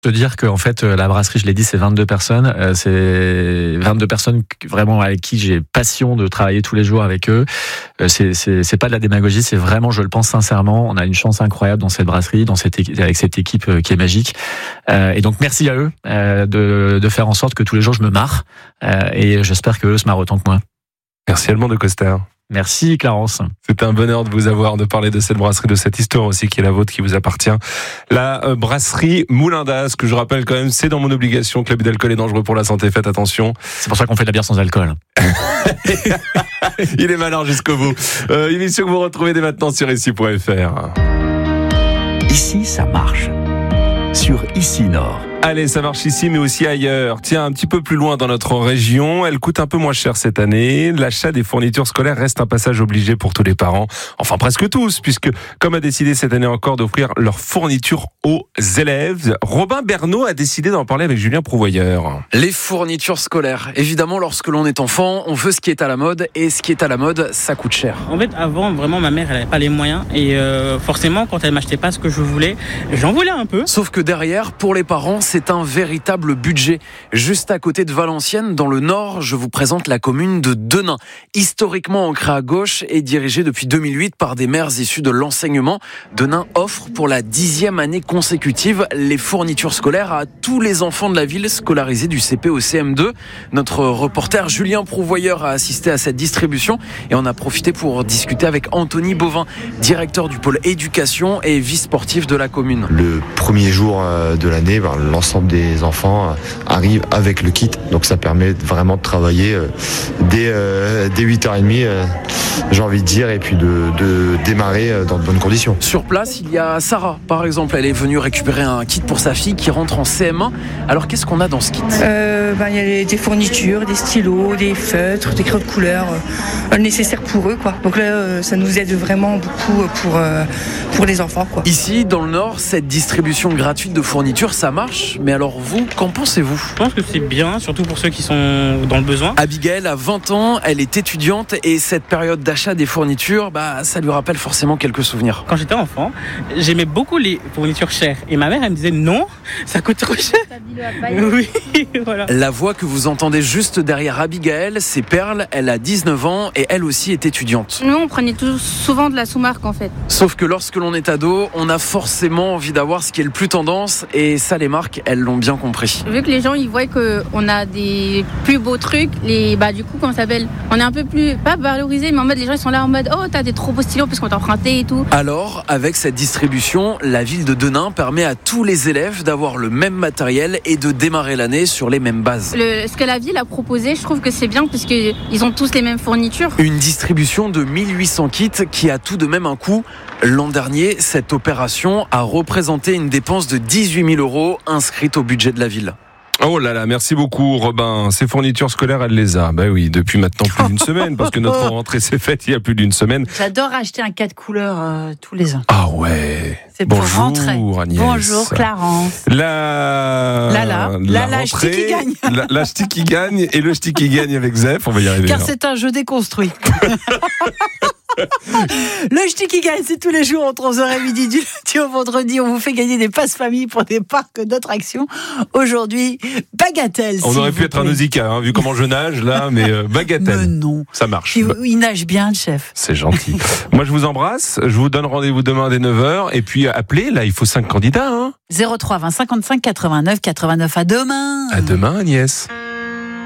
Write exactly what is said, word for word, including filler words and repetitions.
Te dire que en fait la brasserie, je l'ai dit, c'est vingt-deux personnes. Euh, c'est vingt-deux personnes vraiment avec qui j'ai passion de travailler tous les jours avec eux. Euh, c'est, c'est, c'est pas de la démagogie, c'est vraiment, je le pense sincèrement, on a une chance incroyable dans cette brasserie, dans cette équipe, avec cette équipe euh, qui est magique. Euh, et donc merci à eux euh, de, de faire en sorte que tous les jours je me marre. Euh, et j'espère que eux se marrent autant que moi. Merci Alban de Coster. Merci Clarence. C'est un bonheur de vous avoir, de parler de cette brasserie, de cette histoire aussi qui est la vôtre, qui vous appartient. La euh, brasserie Moulin d'As, que je rappelle quand même, c'est dans mon obligation que l'abus d'alcool est dangereux pour la santé. Faites attention. C'est pour ça qu'on fait de la bière sans alcool. Il est malin jusqu'au bout. Euh, émission que vous retrouvez dès maintenant sur ici point f r. Ici, ça marche. Sur Ici Nord. Allez, ça marche ici, mais aussi ailleurs. Tiens, un petit peu plus loin dans notre région, elle coûte un peu moins cher cette année. L'achat des fournitures scolaires reste un passage obligé pour tous les parents. Enfin, presque tous, puisque, comme a décidé cette année encore d'offrir leurs fournitures aux élèves, Robin Bernot a décidé d'en parler avec Julien Prouvoyeur. Les fournitures scolaires. Évidemment, lorsque l'on est enfant, on veut ce qui est à la mode, et ce qui est à la mode, ça coûte cher. En fait, avant, vraiment, ma mère, elle n'avait pas les moyens, et euh, forcément, quand elle m'achetait pas ce que je voulais, j'en voulais un peu. Sauf que derrière, pour les parents, c'est un véritable budget. Juste à côté de Valenciennes, dans le Nord, je vous présente la commune de Denain. Historiquement ancrée à gauche et dirigée depuis deux mille huit par des maires issus de l'enseignement, Denain offre pour la dixième année consécutive les fournitures scolaires à tous les enfants de la ville scolarisés du C P au C M deux. Notre reporter Julien Prouvoyeur a assisté à cette distribution et on a profité pour discuter avec Anthony Bovin, directeur du pôle éducation et vice-sportif de la commune. Le premier jour de l'année, l'ensemble des les enfants arrivent avec le kit, donc ça permet vraiment de travailler dès, euh, dès huit heures trente, euh, j'ai envie de dire, et puis de, de démarrer dans de bonnes conditions. Sur place, il y a Sarah, par exemple, elle est venue récupérer un kit pour sa fille qui rentre en C M un. Alors qu'est-ce qu'on a dans ce kit ? euh, ben, Il y a des fournitures, des stylos, des feutres, des crayons de couleur, euh, nécessaires pour eux, quoi. Donc là, euh, ça nous aide vraiment beaucoup pour, euh, pour les enfants, quoi. Ici, dans le Nord, cette distribution gratuite de fournitures, ça marche, mais alors vous, qu'en pensez-vous ? Je pense que c'est bien, surtout pour ceux qui sont dans le besoin. Abigail a vingt ans, elle est étudiante et cette période d'achat des fournitures, bah, ça lui rappelle forcément quelques souvenirs. Quand j'étais enfant, j'aimais beaucoup les fournitures chères et ma mère, elle me disait non, ça coûte trop cher. Oui, voilà. La voix que vous entendez juste derrière Abigail, c'est Perle, elle a dix-neuf ans et elle aussi est étudiante. Nous, on prenait tout, souvent de la sous-marque en fait. Sauf que lorsque l'on est ado, on a forcément envie d'avoir ce qui est le plus tendance et ça, les marques, elles l'ont bien compris. Vu que les gens ils voient qu'on a des plus beaux trucs, les, bah, du coup, comment ça s'appelle, on est un peu plus, pas valorisé, mais en mode les gens ils sont là en mode oh, t'as des trop beaux stylos parce qu'on t'a emprunté et tout. Alors, avec cette distribution, la ville de Denain permet à tous les élèves d'avoir le même matériel et de démarrer l'année sur les mêmes bases. Le, ce que la ville a proposé, je trouve que c'est bien parce qu'ils ont tous les mêmes fournitures. Une distribution de mille huit cents kits qui a tout de même un coût. L'an dernier, cette opération a représenté une dépense de dix-huit mille euros inscrite au budget de la ville. Oh là là, merci beaucoup Robin. Ces fournitures scolaires, elle les a. Ben oui, depuis maintenant plus d'une semaine, parce que notre rentrée s'est faite il y a plus d'une semaine. J'adore acheter un quatre couleurs euh, tous les ans. Ah ouais. C'est pour Bonjour rentrer. Agnès. Bonjour Clarence. La... La la. La la, ch'ti qui gagne. La, la ch'ti qui gagne et le ch'ti qui gagne avec Zef, on va y arriver. Car hein. c'est un jeu déconstruit. Le ch'ti qui gagne, c'est tous les jours entre onze heures et midi du lundi au vendredi. On vous fait gagner des passes famille pour des parcs d'attractions. Aujourd'hui, bagatelle. On aurait pu être un Nausicaa, hein, vu comment je nage là, mais euh, bagatelle. Mais non. Ça marche. Il, il nage bien, le chef. C'est gentil. Moi, je vous embrasse. Je vous donne rendez-vous demain dès neuf heures. Et puis, appelez, là, il faut cinq candidats. Hein. zéro trois vingt cinquante-cinq quatre-vingt-neuf quatre-vingt-neuf. À demain. À demain, Agnès.